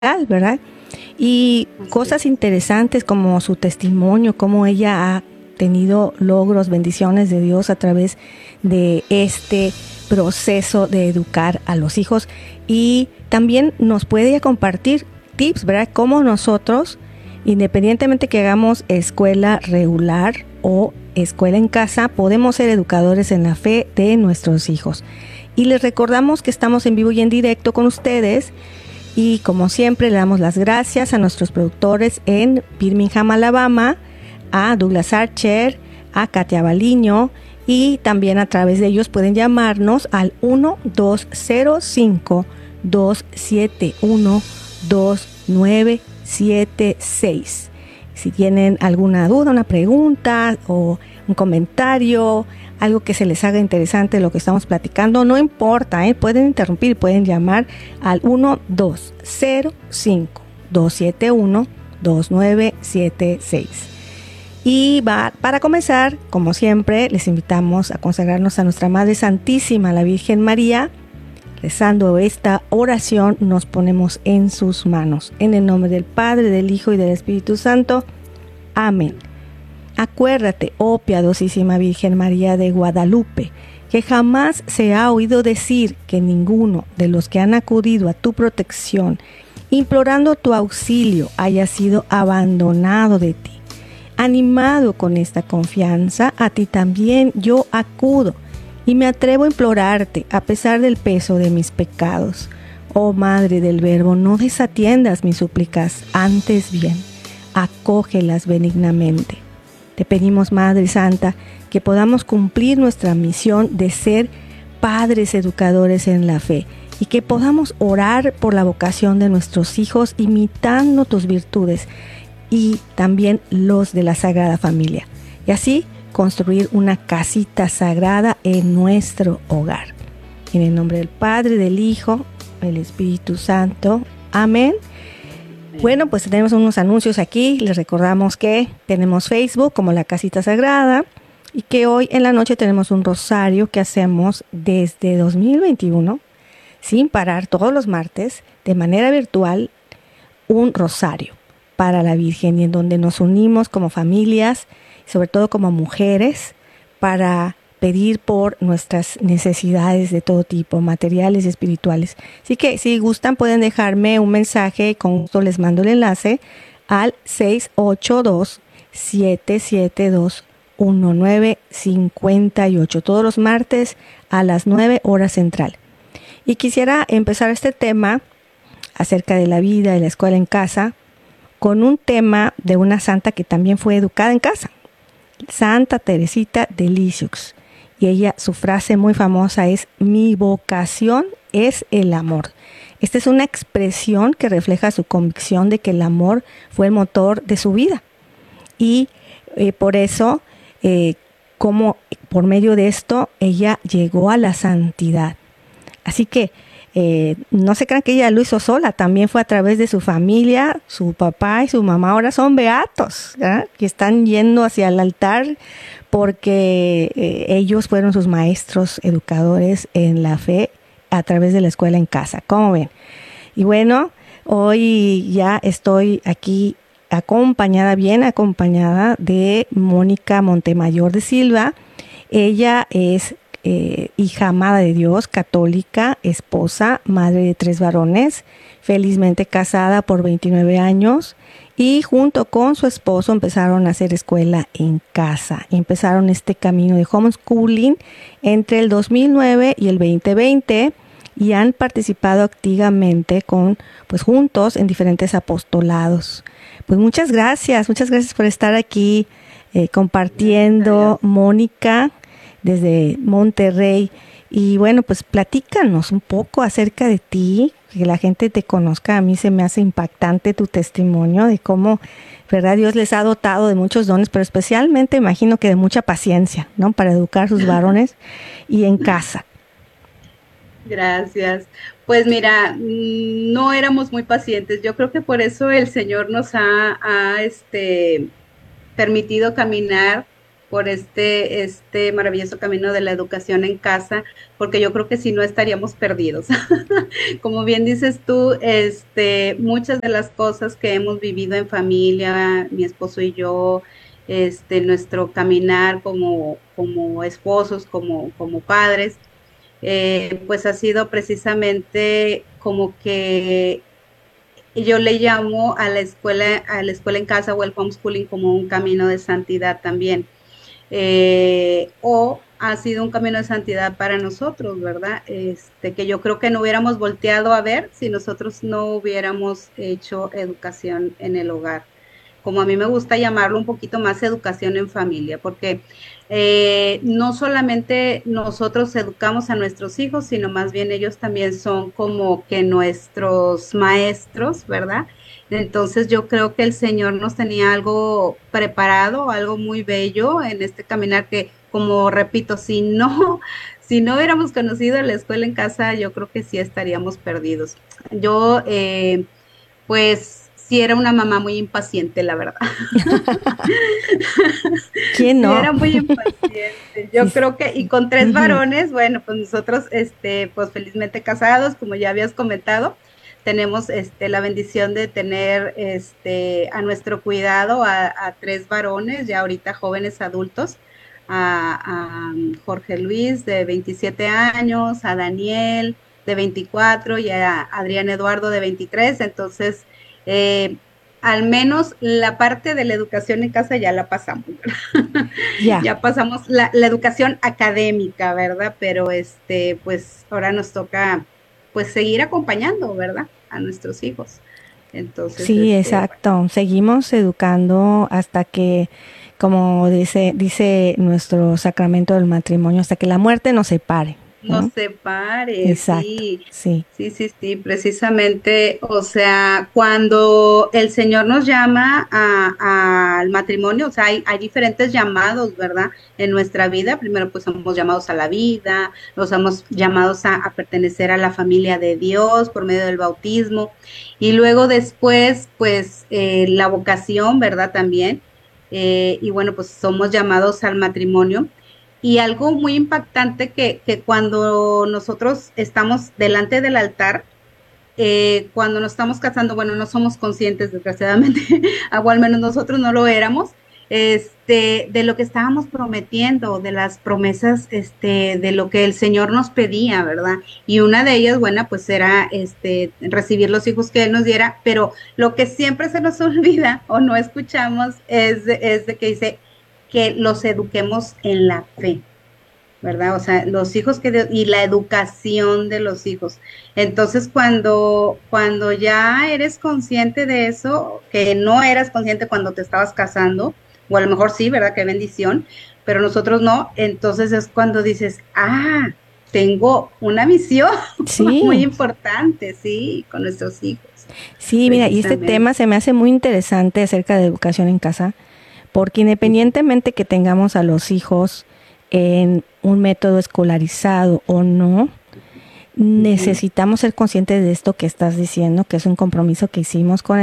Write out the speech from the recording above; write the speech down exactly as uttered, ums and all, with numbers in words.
¿verdad? Y cosas interesantes como su testimonio, cómo ella ha tenido logros, bendiciones de Dios a través de este proceso de educar a los hijos. Y también nos puede compartir tips, ¿verdad? Cómo nosotros, independientemente que hagamos escuela regular o escuela en casa, podemos ser educadores en la fe de nuestros hijos. Y les recordamos que estamos en vivo y en directo con ustedes. Y como siempre le damos las gracias a nuestros productores en Birmingham, Alabama, a Douglas Archer, a Katia Baliño, y también a través de ellos pueden llamarnos al uno dos cero cinco, dos siete uno, dos nueve siete seis. Si tienen alguna duda, una pregunta o un comentario, algo que se les haga interesante de lo que estamos platicando, no importa, ¿eh? Pueden interrumpir, pueden llamar al uno dos cero cinco, dos siete uno, dos nueve siete seis. Y va, para comenzar, como siempre, les invitamos a consagrarnos a nuestra Madre Santísima, la Virgen María. Rezando esta oración, nos ponemos en sus manos. En el nombre del Padre, del Hijo y del Espíritu Santo. Amén. Acuérdate, oh piadosísima Virgen María de Guadalupe, que jamás se ha oído decir que ninguno de los que han acudido a tu protección, implorando tu auxilio, haya sido abandonado de ti. Animado con esta confianza, a ti también yo acudo y me atrevo a implorarte a pesar del peso de mis pecados. Oh Madre del Verbo, no desatiendas mis súplicas, antes bien, acógelas benignamente. Te pedimos, Madre Santa, que podamos cumplir nuestra misión de ser padres educadores en la fe y que podamos orar por la vocación de nuestros hijos imitando tus virtudes y también los de la Sagrada Familia. Y así construir una casita sagrada en nuestro hogar. En el nombre del Padre, del Hijo, del Espíritu Santo. Amén. Bueno, pues tenemos unos anuncios aquí. Les recordamos que tenemos Facebook como La Casita Sagrada y que hoy en la noche tenemos un rosario que hacemos desde dos mil veintiuno, sin parar, todos los martes, de manera virtual, un rosario para la Virgen, y en donde nos unimos como familias, sobre todo como mujeres, para pedir por nuestras necesidades de todo tipo, materiales y espirituales. Así que si gustan pueden dejarme un mensaje, con gusto les mando el enlace al seis ocho dos, siete siete dos, uno nueve cinco ocho, todos los martes a las nueve horas central. Y quisiera empezar este tema acerca de la vida de la escuela en casa con un tema de una santa que también fue educada en casa, Santa Teresita de Lisieux. Y ella, su frase muy famosa es: mi vocación es el amor. Esta es una expresión que refleja su convicción de que el amor fue el motor de su vida. Y eh, por eso, eh, como por medio de esto, ella llegó a la santidad. Así que eh, no se crean que ella lo hizo sola, también fue a través de su familia. Su papá y su mamá ahora son beatos, ¿verdad? Que están yendo hacia el altar porque eh, ellos fueron sus maestros educadores en la fe a través de la escuela en casa. ¿Cómo ven? Y bueno, hoy ya estoy aquí acompañada, bien acompañada de Mónica Montemayor de Silva. Ella es Eh, hija amada de Dios, católica, esposa, madre de tres varones, felizmente casada por veintinueve años, y junto con su esposo empezaron a hacer escuela en casa. Empezaron este camino de homeschooling entre el dos mil nueve y el veinte veinte y han participado activamente con, pues juntos en diferentes apostolados. Pues muchas gracias, muchas gracias por estar aquí eh, compartiendo, Mónica, desde Monterrey. Y bueno, pues platícanos un poco acerca de ti, que la gente te conozca. A mí se me hace impactante tu testimonio de cómo, ¿verdad?, Dios les ha dotado de muchos dones, pero especialmente imagino que de mucha paciencia, ¿no?, para educar a sus varones y en casa. Gracias. Pues mira, no éramos muy pacientes. Yo creo que por eso el Señor nos ha, ha este, permitido caminar por este, este maravilloso camino de la educación en casa, porque yo creo que si no estaríamos perdidos. Como bien dices tú, este, muchas de las cosas que hemos vivido en familia, mi esposo y yo, este, nuestro caminar como, como esposos, como, como padres, eh, pues ha sido precisamente como que yo le llamo a la escuela, a la escuela en casa o el homeschooling como un camino de santidad también. Eh, o ha sido un camino de santidad para nosotros, ¿verdad? Este, que yo creo que no hubiéramos volteado a ver si nosotros no hubiéramos hecho educación en el hogar. Como a mí me gusta llamarlo un poquito más educación en familia, porque eh, no solamente nosotros educamos a nuestros hijos, sino más bien ellos también son como que nuestros maestros, ¿verdad? Entonces yo creo que el Señor nos tenía algo preparado, algo muy bello en este caminar que, como repito, si no, si no hubiéramos conocido la escuela en casa, yo creo que sí estaríamos perdidos. Yo, eh, pues, sí era una mamá muy impaciente, la verdad. ¿Quién Sí, no? era muy impaciente. Yo Sí. creo que, y con tres Ujú. varones, bueno, pues nosotros, este, pues felizmente casados, como ya habías comentado, tenemos, este, la bendición de tener, este, a nuestro cuidado a, a tres varones, ya ahorita jóvenes adultos, a, a Jorge Luis de veintisiete años, a Daniel de veinticuatro y a Adrián Eduardo de veintitrés. Entonces, eh, al menos la parte de la educación en casa ya la pasamos, ¿verdad? Ya. Ya pasamos la, la, educación académica, ¿verdad? Pero este, pues ahora nos toca pues seguir acompañando, ¿verdad? A nuestros hijos. Entonces, Sí, este, bueno. exacto. Seguimos educando hasta que, como dice, dice nuestro sacramento del matrimonio, hasta que la muerte nos separe, Nos ¿no? separe, Exacto. sí, Sí. sí, sí, sí, precisamente, o sea, cuando el Señor nos llama a, a- al matrimonio, o sea, hay, hay diferentes llamados, ¿verdad? En nuestra vida, primero pues somos llamados a la vida, nos somos llamados a, a pertenecer a la familia de Dios por medio del bautismo, y luego después, pues, eh, la vocación, ¿verdad? También, eh, y bueno, pues somos llamados al matrimonio. Y algo muy impactante que, que cuando nosotros estamos delante del altar, eh, cuando nos estamos casando, bueno, no somos conscientes, desgraciadamente, o al menos nosotros no lo éramos, este, de lo que estábamos prometiendo, de las promesas, este, de lo que el Señor nos pedía, ¿verdad? Y una de ellas, bueno, pues era, este, recibir los hijos que Él nos diera, pero lo que siempre se nos olvida o no escuchamos es de, es de que dice que los eduquemos en la fe, ¿verdad? O sea, los hijos que Dios, y la educación de los hijos. Entonces, cuando, cuando ya eres consciente de eso, que no eras consciente cuando te estabas casando, o a lo mejor sí, ¿verdad? Qué bendición, pero nosotros no, entonces es cuando dices, ah, tengo una misión muy Sí. importante, sí, con nuestros hijos, Sí, mira, y este precisamente. tema se me hace muy interesante acerca de educación en casa, porque Ujú, independientemente que tengamos a los hijos en un método escolarizado o no, ujú. necesitamos ser conscientes de esto que estás diciendo, que es un compromiso que hicimos con